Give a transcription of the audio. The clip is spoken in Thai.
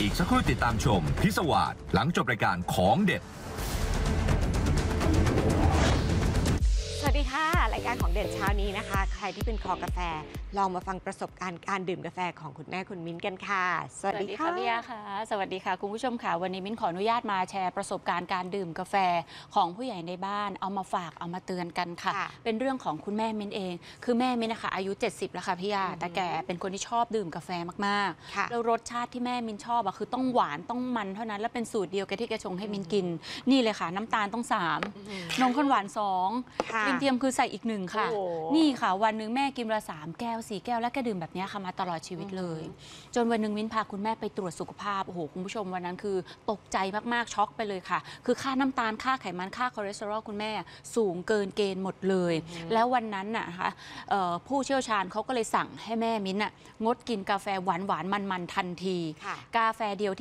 อีกสักครู่ติดตามชมพิศวาสหลังจบรายการของเด็ดสวัสดีค่ะรายการของเด่นเช้านี้นะคะใครที่เป็นคอกาแฟลองมาฟังประสบการณ์การดื่มกาแฟของคุณแม่คุณมิ้นกันค่ะสวัสดีค่ะพี่ยาค่ะสวัสดีค่ะคุณผู้ชมค่ะวันนี้มิ้นขออนุญาตมาแชร์ประสบการณ์การดื่มกาแฟของผู้ใหญ่ในบ้านเอามาฝากเอามาเตือนกันค่ะเป็นเรื่องของคุณแม่มิ้นเองคือแม่มิ้นนะคะอายุ70แล้วค่ะพี่ยาแต่แกเป็นคนที่ชอบดื่มกาแฟมากๆแล้วรสชาติที่แม่มิ้นชอบคือต้องหวานต้องมันเท่านั้นและเป็นสูตรเดียวกับที่แกชงให้มิ้นกินนี่เลยค่ะน้ำตาลต้อง3นมข้นหวาน2เทียมคือใส่อีก1ค่ะนี่ค่ะวันนึงแม่กินละ3 แก้ว 4 แก้วแล้วก็ดื่มแบบนี้ค่ะมาตลอดชีวิตเลยจนวันนึงมิ้นพาคุณแม่ไปตรวจสุขภาพโอ้โหคุณผู้ชมวันนั้นคือตกใจมากๆช็อกไปเลยค่ะคือค่าน้ำตาลค่าไขมันค่าคอเลสเตอรอลคุณแม่สูงเกินเกณฑ์หมดเลยแล้ววันนั้นนะคะผู้เชี่ยวชาญเขาก็เลยสั่งให้แม่มิ้นงดกินกาแฟหวานมันทันทีกาแฟเดียว